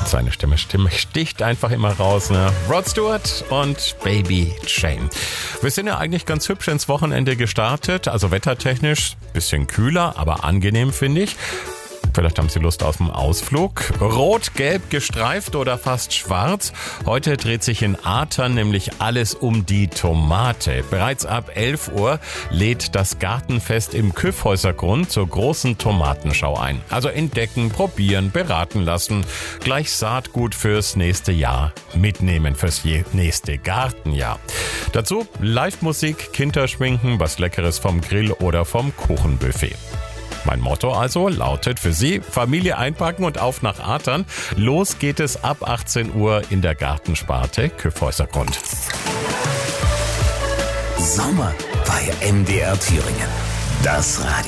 Seine Stimme sticht einfach immer raus, ne? Rod Stewart und Baby Jane. Wir sind ja eigentlich ganz hübsch ins Wochenende gestartet, also wettertechnisch bisschen kühler, aber angenehm, finde ich. Vielleicht haben Sie Lust auf einen Ausflug. Rot, gelb gestreift oder fast schwarz. Heute dreht sich in Artern nämlich alles um die Tomate. Bereits ab 11 Uhr lädt das Gartenfest im Kyffhäusergrund zur großen Tomatenschau ein. Also entdecken, probieren, beraten lassen. Gleich Saatgut fürs nächste Jahr mitnehmen, fürs nächste Gartenjahr. Dazu Live-Musik, Kinderschminken, was Leckeres vom Grill oder vom Kuchenbuffet. Mein Motto also lautet für Sie: Familie einpacken und auf nach Artern. Los geht es ab 18 Uhr in der Gartensparte Kyffhäusergrund. Sommer bei MDR Thüringen. Das Radio.